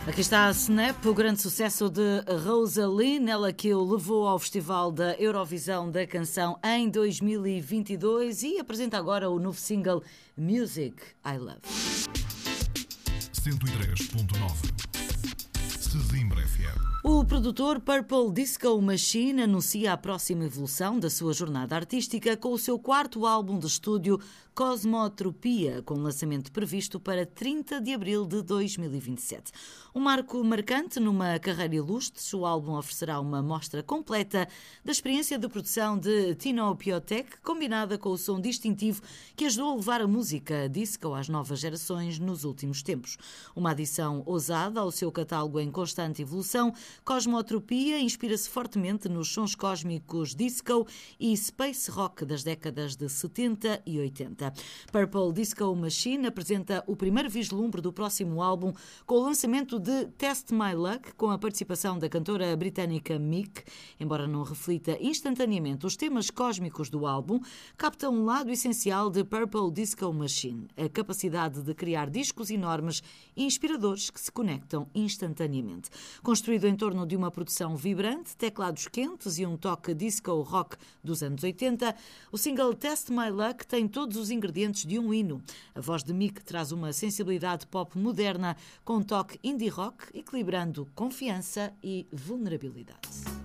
Aqui está a Snap, o grande sucesso de Rosaline, ela que o levou ao Festival da Eurovisão da Canção em 2022 e apresenta agora o novo single Music I Love. 103.9 Sesimbra FM. O produtor Purple Disco Machine anuncia a próxima evolução da sua jornada artística com o seu quarto álbum de estúdio Cosmotropia, com lançamento previsto para 30 de abril de 2027. Um marco marcante numa carreira ilustre, o álbum oferecerá uma mostra completa da experiência de produção de Tino Piotek, combinada com o som distintivo que ajudou a levar a música disco às novas gerações nos últimos tempos. Uma adição ousada ao seu catálogo em constante evolução, Cosmotropia inspira-se fortemente nos sons cósmicos disco e space rock das décadas de 70 e 80. Purple Disco Machine apresenta o primeiro vislumbre do próximo álbum com o lançamento de Test My Luck, com a participação da cantora britânica Mick. Embora não reflita instantaneamente os temas cósmicos do álbum, capta um lado essencial de Purple Disco Machine, a capacidade de criar discos enormes e inspiradores que se conectam instantaneamente. Construído em torno de uma produção vibrante, teclados quentes e um toque disco rock dos anos 80, o single Test My Luck tem todos os ingredientes de um hino. A voz de Mick traz uma sensibilidade pop moderna com um toque indie rock, equilibrando confiança e vulnerabilidade.